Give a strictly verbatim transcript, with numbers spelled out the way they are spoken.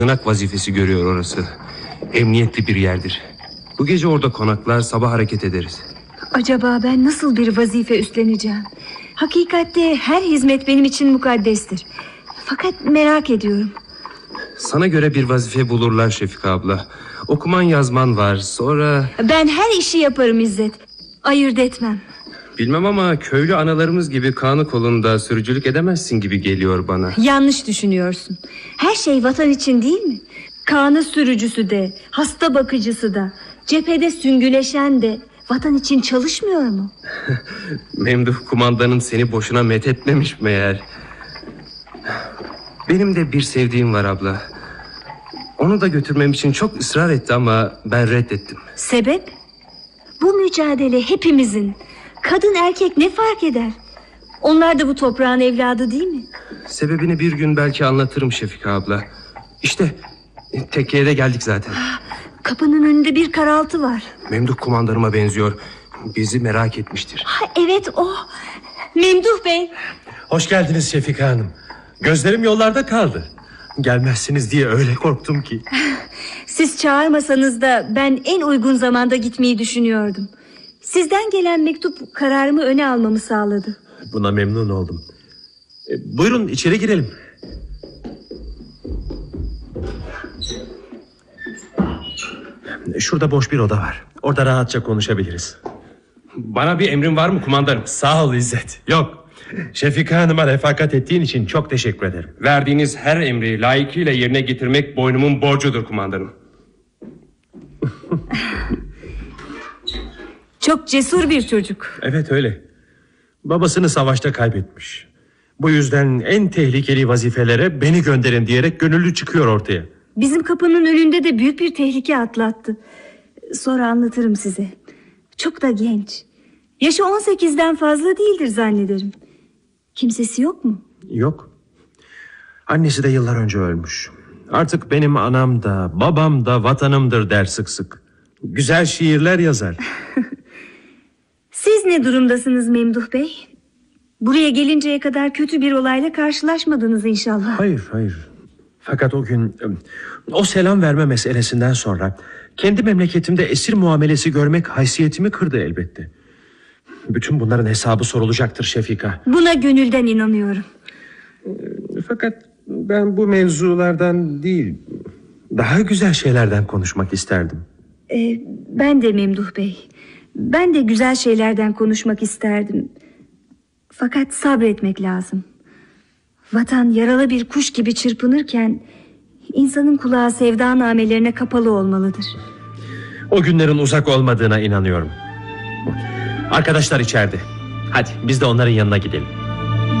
Sığınak vazifesi görüyor orası. Emniyetli bir yerdir. Bu gece orada konaklar, sabah hareket ederiz. Acaba ben nasıl bir vazife üstleneceğim? Hakikatte her hizmet benim için mukaddestir. Fakat merak ediyorum. Sana göre bir vazife bulurlar Şefika abla. Okuman yazman var, sonra... Ben her işi yaparım İzzet. Ayırt etmem. Bilmem ama köylü analarımız gibi kanı kolunda sürücülük edemezsin gibi geliyor bana. Yanlış düşünüyorsun. Her şey vatan için değil mi? Kanı sürücüsü de, hasta bakıcısı da, cephede süngüleşen de vatan için çalışmıyor mu? Memduh kumandanın seni boşuna methetmemiş meğer. Benim de bir sevdiğim var abla. Onu da götürmem için çok ısrar etti ama ben reddettim. Sebep? Bu mücadele hepimizin. Kadın erkek ne fark eder? Onlar da bu toprağın evladı değil mi? Sebebini bir gün belki anlatırım Şefika abla. İşte tekkiye de geldik zaten. Kapının önünde bir karaltı var. Memduh kumandanıma benziyor. Bizi merak etmiştir. Ha, evet o. Memduh Bey. Hoş geldiniz Şefika Hanım. Gözlerim yollarda kaldı. Gelmezsiniz diye öyle korktum ki. Siz çağırmasanız da ben en uygun zamanda gitmeyi düşünüyordum. Sizden gelen mektup kararımı öne almamı sağladı. Buna memnun oldum. E, buyurun içeri girelim. Şurada boş bir oda var. Orada rahatça konuşabiliriz. Bana bir emrin var mı kumandanım? Sağ ol İzzet. Yok. Şefika Hanım'a refakat ettiğin için çok teşekkür ederim. Verdiğiniz her emri layıkıyla yerine getirmek boynumun borcudur kumandanım. Çok cesur bir çocuk. Evet öyle. Babasını savaşta kaybetmiş. Bu yüzden en tehlikeli vazifelere beni gönderin diyerek gönüllü çıkıyor ortaya. Bizim kapının önünde de büyük bir tehlike atlattı. Sonra anlatırım size. Çok da genç. Yaşı on sekizden fazla değildir zannederim. Kimsesi yok mu? Yok. Annesi de yıllar önce ölmüş. Artık benim anam da babam da vatanımdır der sık sık. Güzel şiirler yazar. Siz ne durumdasınız Memduh Bey? Buraya gelinceye kadar kötü bir olayla karşılaşmadınız inşallah. Hayır hayır. Fakat o gün o selam verme meselesinden sonra kendi memleketimde esir muamelesi görmek haysiyetimi kırdı elbette. Bütün bunların hesabı sorulacaktır Şefika. Buna gönülden inanıyorum. Fakat ben bu mevzulardan değil, daha güzel şeylerden konuşmak isterdim. Ee, ben de Memduh Bey. Ben de güzel şeylerden konuşmak isterdim. Fakat sabretmek lazım. Vatan yaralı bir kuş gibi çırpınırken insanın kulağı sevda namelerine kapalı olmalıdır. O günlerin uzak olmadığına inanıyorum. Arkadaşlar içeride. Hadi biz de onların yanına gidelim.